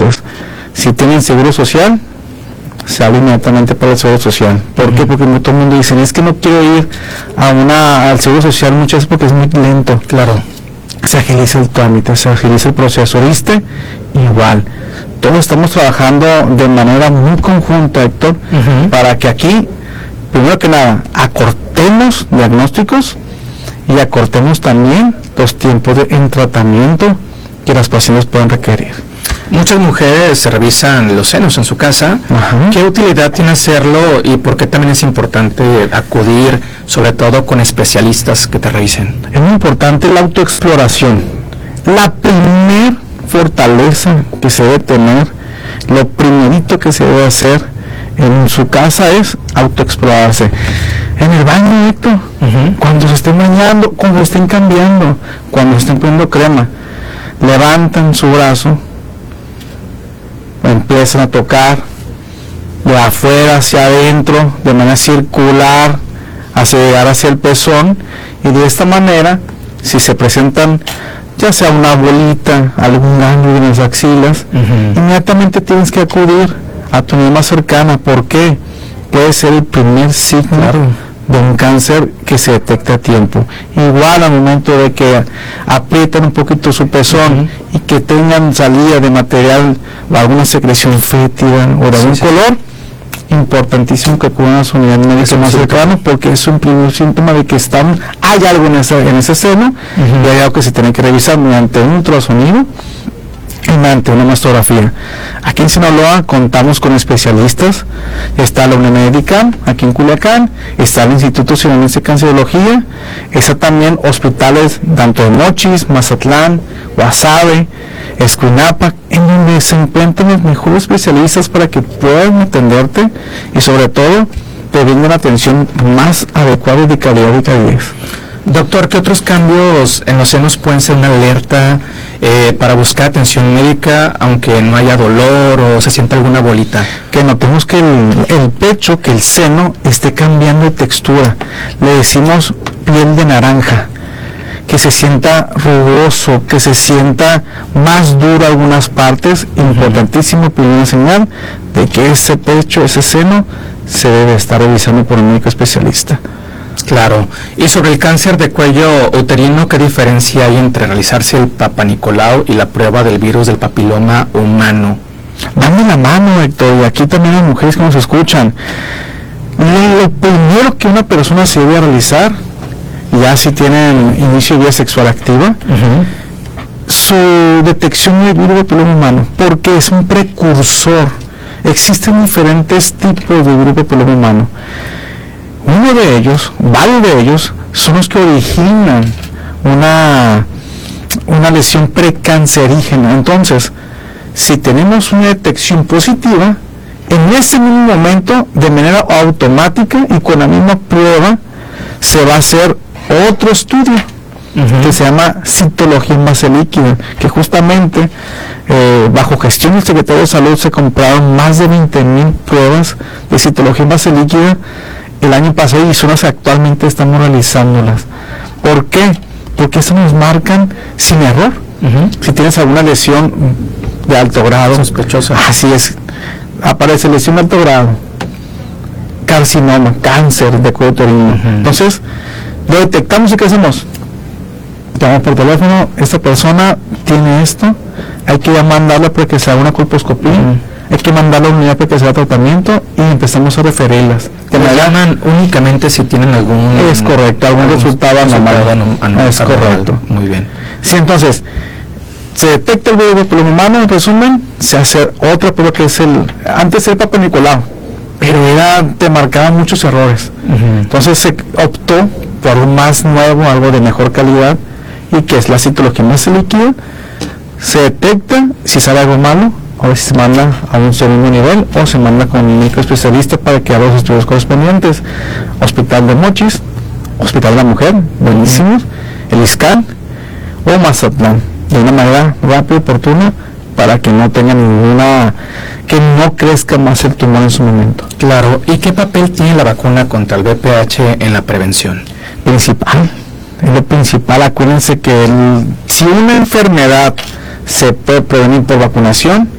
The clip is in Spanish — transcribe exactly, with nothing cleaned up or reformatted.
pues si tienen seguro social, se habla inmediatamente para el seguro social. ¿Por uh-huh. qué? Porque todo el mundo dice, es que no quiero ir a una al seguro social muchas veces porque es muy lento. Claro. Se agiliza el trámite, se agiliza el proceso. ¿Viste? Igual. Todos estamos trabajando de manera muy conjunta, Héctor, uh-huh. para que aquí, primero que nada, acortemos diagnósticos y acortemos también los tiempos de, en tratamiento que las pacientes pueden requerir. Muchas mujeres se revisan los senos en su casa. Ajá. ¿Qué utilidad tiene hacerlo y por qué también es importante acudir, sobre todo con especialistas que te revisen? Es muy importante la autoexploración. La primer fortaleza que se debe tener, lo primerito que se debe hacer en su casa es autoexplorarse. En el baño, Héctor, uh-huh. cuando se estén bañando, cuando estén cambiando, cuando estén poniendo crema, levantan su brazo, empiezan a tocar de afuera hacia adentro de manera circular hasta llegar hacia el pezón, y de esta manera, si se presentan ya sea una bolita, algún ganglio en las axilas, uh-huh. inmediatamente tienes que acudir a tu unidad más cercana. ¿Por qué? Puede ser el primer signo claro. de un cáncer que se detecta a tiempo. Igual al momento de que aprietan un poquito su pezón uh-huh. y que tengan salida de material o alguna secreción fétida o de algún sí, color, sí. importantísimo que acudan a su unidad médica más cercana, porque es un primer síntoma de que están, hay algo en ese, en ese seno uh-huh. y hay algo que se tiene que revisar mediante un ultrasonido y mediante una mastografía. Aquí en Sinaloa contamos con especialistas. Está la Unidad Médica aquí en Culiacán, está el Instituto Sinaloense de Cancerología, está también hospitales tanto de Mochis, Mazatlán, Guasave, Escuinapa, en donde se encuentran los mejores especialistas para que puedan atenderte y sobre todo te brindan atención más adecuada y de calidad y calidez. Doctor, ¿qué otros cambios en los senos pueden ser una alerta eh, para buscar atención médica, aunque no haya dolor o se sienta alguna bolita? Que notemos que el, el pecho, que el seno esté cambiando de textura. Le decimos piel de naranja. Que se sienta rugoso, que se sienta más duro algunas partes. Uh-huh. Importantísimo, primera señal de que ese pecho, ese seno, se debe estar revisando por un médico especialista. Claro. Y sobre el cáncer de cuello uterino, ¿qué diferencia hay entre realizarse el Papa Nicolau y la prueba del virus del papiloma humano? Van de la mano, Héctor, y aquí también hay mujeres que nos escuchan. Lo primero que una persona se debe realizar, ya si tienen inicio de vida sexual activa, uh-huh. su detección del virus del papiloma humano, porque es un precursor. Existen diferentes tipos de virus del papiloma humano. Uno de ellos, varios de ellos, son los que originan una, una lesión precancerígena. Entonces, si tenemos una detección positiva, en ese mismo momento, de manera automática y con la misma prueba, se va a hacer otro estudio uh-huh. que se llama citología en base líquida, que justamente eh, bajo gestión del Secretario de Salud se compraron más de veinte mil pruebas de citología en base líquida el año pasado y son las que actualmente estamos realizándolas. ¿Por qué? Porque eso nos marcan sin error. Uh-huh. Si tienes alguna lesión de alto grado, sospechosa, así es, aparece lesión de alto grado, carcinoma, cáncer de cuello uterino. Uh-huh. Entonces, lo detectamos y ¿qué hacemos? Llamamos por teléfono, esta persona tiene esto, hay que ya mandarla para que se haga una colposcopía. Uh-huh. Hay que mandarla a una unidad para que se haga tratamiento y empezamos a referirlas. Que me llaman únicamente si tienen algún... Es correcto, algún, algún resultado anormal. Anormal. Es correcto. Muy bien. Sí, entonces, se detecta el virus del papiloma humano, en resumen, se hace otra prueba que es el... Antes era el Papa Nicolau, pero era, te marcaban muchos errores. Uh-huh. Entonces se optó por algo más nuevo, algo de mejor calidad, y que es la citología en base líquida. Se detecta si sale algo malo, o si se manda a un segundo nivel o se manda con un médico especialista para que haga los estudios correspondientes. Hospital de Mochis, Hospital de la Mujer, buenísimos, el ISCAN o Mazatlán, de una manera rápida y oportuna para que no tenga ninguna, que no crezca más el tumor en su momento. Claro. ¿Y qué papel tiene la vacuna contra el V P H en la prevención? Principal, es lo principal. Acuérdense que el, si una enfermedad se puede prevenir por vacunación,